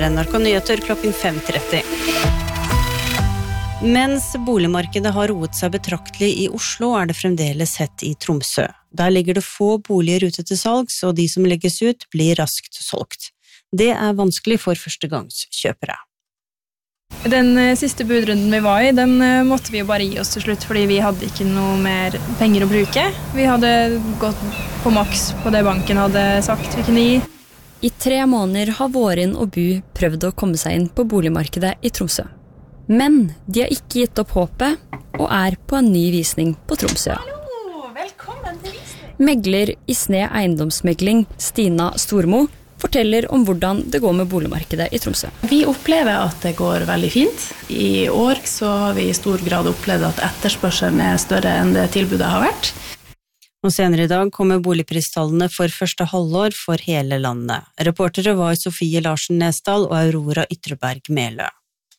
NRK Nyheter klokken 5:30. Mens boligmarkedet har roet seg betraktelig i Oslo, er det fremdeles hett i Tromsø. Der ligger det få boliger ute til salgs, og de som legges ut blir raskt solgt. Det er vanskelig for førstegangskjøpere. Den siste budrunden vi var i, den måtte vi jo bare gi oss til slutt, fordi vi hadde ikke noe mer penger å bruke. Vi hadde gått på maks på det banken hadde sagt vi kunne gi. I 3 måneder har Vårin og Bu prøvd å komme seg inn på boligmarkedet i Tromsø. Men de har ikke gitt opp håpet, og er på en ny visning på Tromsø. Hallo, velkommen til visning. Megler i Sne eiendomsmegling, Stina Stormo, forteller om hvordan det går med boligmarkedet i Tromsø. Vi opplever at det går veldig fint. I år så har vi i stor grad opplevd at etterspørselen er større enn det tilbudet har vært. Og senere i dag kommer boligpristallene for første halvår for hele landet. Reportere var Sofie Larsen Nesdal og Aurora Ytreberg Melø.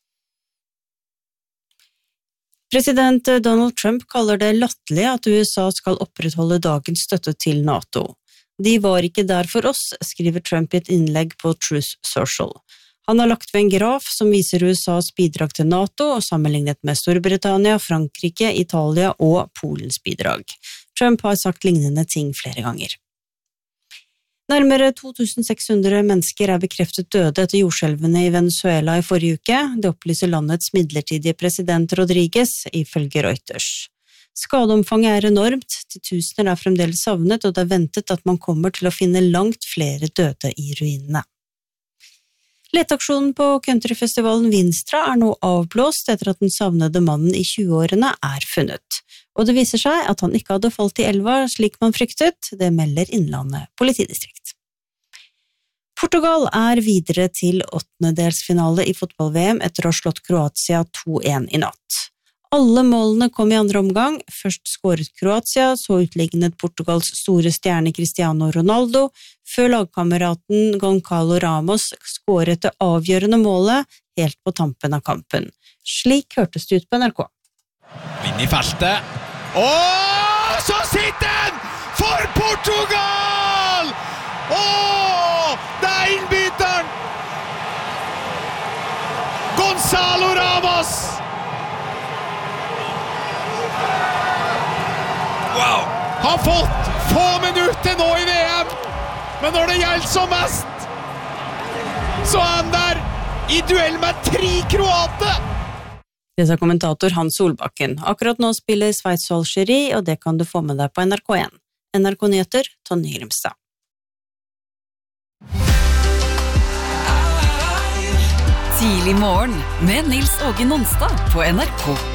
President Donald Trump kaller det latterlig at USA skal opprettholde dagens støtte til NATO. De var ikke der for oss, skriver Trump i et innlegg på Truth Social. Han har lagt ved en graf som viser USAs bidrag til NATO, og sammenlignet med Storbritannia, Frankrike, Italia og Polens bidrag. Trump har sagt lignende ting flere ganger. Nærmere 2600 mennesker er bekreftet døde etter jordskjelvene i Venezuela i forrige uke. Det opplyser landets midlertidige president Rodriguez, ifølge Reuters. Skadeomfanget er enormt, titusener er fremdeles savnet, og det er ventet at man kommer til å finne langt flere døde i ruinene. Leteaksjonen på countryfestivalen Vinstra er nå avblåst etter at den savnede mannen i 20-årene er funnet. Og det viser seg at han ikke hadde falt i elva slik man fryktet, det melder Innlandet politidistrikt. Portugal er videre til 8-delsfinale i fotball-VM etter å ha slått Kroatia 2-1 i natt. Alle målene kom i andre omgang. Først skåret Kroatia, så utlignet Portugals store stjerne Cristiano Ronaldo, før lagkameraten Goncalo Ramos skåret det avgjørende målet helt på tampen av kampen. Slik hørtes det ut på NRK. Vinn i feltet. Åh, så sitter den for Portugal! Åh, det er innbytteren! Gonzalo Ramos! Wow! Har fått få minutter nå i VM, men når det gjelder som mest, så er han der i duell med 3 kroater! Det sa kommentator Hans Solbakken. Akkurat nå spiller Sveits og Algerie, og det kan du få med deg på NRK1. NRK Nyheter, Tonje Grimstad. Tidlig morgen med Nils Åge Nonstad på NRK.